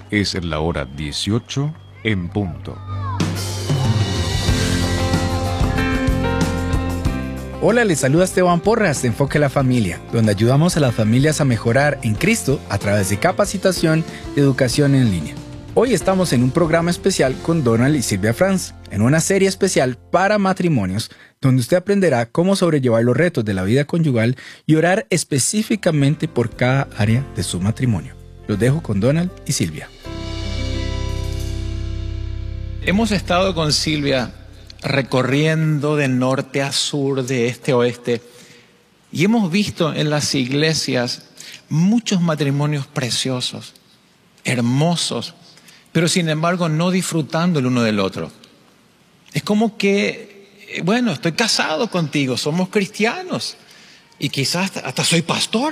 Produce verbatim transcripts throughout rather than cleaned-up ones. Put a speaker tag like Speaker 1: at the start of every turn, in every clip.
Speaker 1: Es la hora dieciocho en punto.
Speaker 2: Hola, les saluda Esteban Porras de Enfoque a la Familia, donde ayudamos a las familias a mejorar en Cristo a través de capacitación y educación en línea. Hoy estamos en un programa especial con Donald y Silvia Franz, en una serie especial para matrimonios, donde usted aprenderá cómo sobrellevar los retos de la vida conyugal y orar específicamente por cada área de su matrimonio. Los dejo con Donald y Silvia.
Speaker 3: Hemos estado con Silvia recorriendo de norte a sur, de este a oeste, y hemos visto en las iglesias muchos matrimonios preciosos, hermosos, pero sin embargo no disfrutando el uno del otro. Es como que, bueno, estoy casado contigo, somos cristianos, y quizás hasta soy pastor,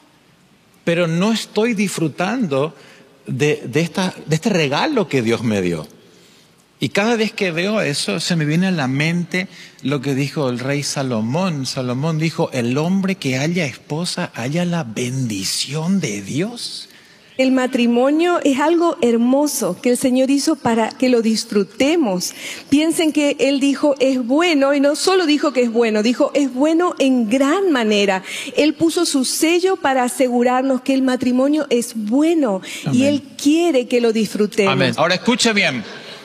Speaker 3: pero no estoy disfrutando de, de, esta, de este regalo que Dios me dio. Y cada vez que veo eso, se me viene a la mente lo que dijo el rey Salomón. Salomón dijo, el hombre que haya esposa, haya la bendición de Dios.
Speaker 4: El matrimonio es algo hermoso que el Señor hizo para que lo disfrutemos. Piensen que Él dijo, es bueno, y no solo dijo que es bueno, dijo, es bueno en gran manera. Él puso su sello para asegurarnos que el matrimonio es bueno. Amén. Y Él quiere que lo disfrutemos.
Speaker 3: Amén. Ahora escuche bien.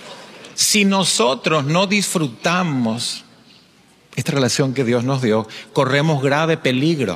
Speaker 3: Si nosotros no disfrutamos esta relación que Dios nos dio, corremos grave peligro.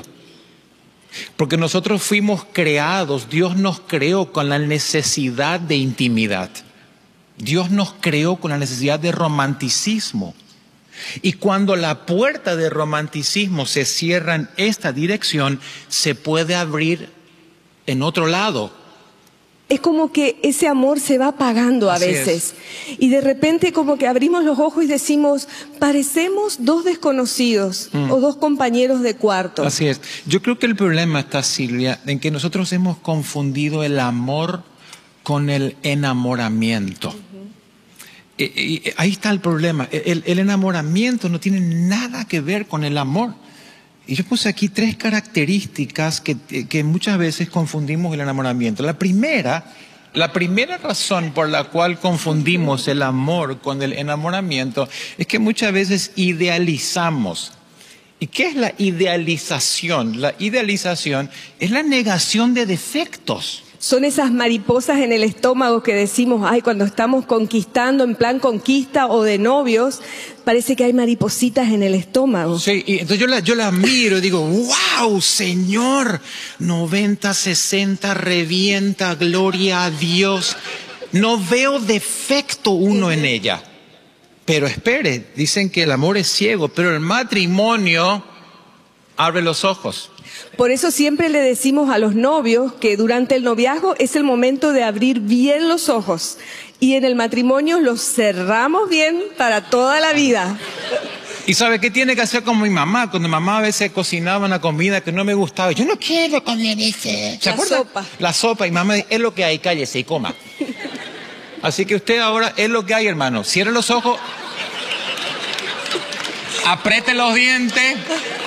Speaker 3: Porque nosotros fuimos creados, Dios nos creó con la necesidad de intimidad. Dios nos creó con la necesidad de romanticismo. Y cuando la puerta de romanticismo se cierra en esta dirección, se puede abrir en otro lado.
Speaker 4: Es como que ese amor se va apagando a Así veces. Es. Y de repente como que abrimos los ojos y decimos, parecemos dos desconocidos mm. o dos compañeros de cuarto.
Speaker 3: Así es. Yo creo que el problema está, Silvia, en que nosotros hemos confundido el amor con el enamoramiento. Uh-huh. y, y, ahí está el problema. El, el enamoramiento no tiene nada que ver con el amor. Y yo puse aquí tres características que, que muchas veces confundimos el enamoramiento. La primera, la primera razón por la cual confundimos el amor con el enamoramiento es que muchas veces idealizamos. ¿Y qué es la idealización? La idealización es la negación de defectos.
Speaker 4: Son esas mariposas en el estómago que decimos, ay, cuando estamos conquistando en plan conquista o de novios, parece que hay maripositas en el estómago.
Speaker 3: Sí, y entonces yo la, yo la miro y digo, wow, Señor, noventa, sesenta, revienta, gloria a Dios. No veo defecto uno en ella. Pero espere, dicen que el amor es ciego, pero el matrimonio abre los ojos.
Speaker 4: Por eso siempre le decimos a los novios que durante el noviazgo es el momento de abrir bien los ojos. Y en el matrimonio los cerramos bien para toda la vida.
Speaker 3: ¿Y sabe qué tiene que hacer con mi mamá? Cuando mi mamá a veces cocinaba una comida que no me gustaba. Yo no quiero comer ese. ¿Se acuerda?
Speaker 4: La sopa.
Speaker 3: La sopa. Y mamá dice, es lo que hay, cállese y coma. Así que usted ahora es lo que hay, hermano. Cierre los ojos. Apriete los dientes.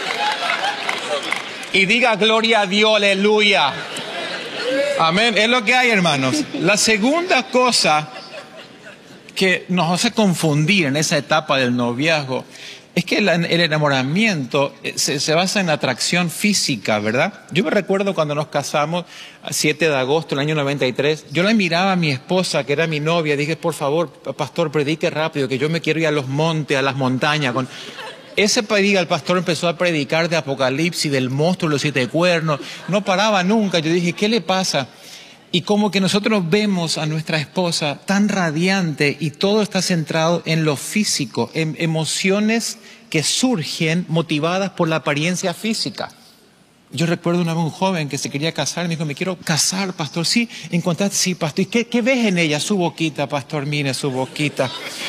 Speaker 3: Y diga gloria a Dios, aleluya. Amén. Es lo que hay, hermanos. La segunda cosa que nos hace confundir en esa etapa del noviazgo es que el, el enamoramiento se, se basa en atracción física, ¿verdad? Yo me recuerdo cuando nos casamos, siete de agosto del año noventa y tres, yo le miraba a mi esposa, que era mi novia, dije, por favor, pastor, predique rápido, que yo me quiero ir a los montes, a las montañas, con... Ese día el pastor empezó a predicar de Apocalipsis, del monstruo de los siete cuernos. No paraba nunca. Yo dije, ¿qué le pasa? Y como que nosotros vemos a nuestra esposa tan radiante y todo está centrado en lo físico, en emociones que surgen motivadas por la apariencia física. Yo recuerdo una vez un joven que se quería casar, me dijo, me quiero casar, pastor. Sí, encontraste, sí, pastor. ¿Y qué, qué ves en ella? Su boquita, pastor, mire su boquita.